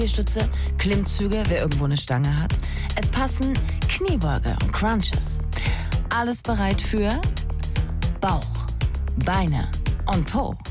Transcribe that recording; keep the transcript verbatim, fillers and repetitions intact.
Stütze, Klimmzüge, wer irgendwo eine Stange hat. Es passen Kniebeuge und Crunches. Alles bereit für Bauch, Beine und Po.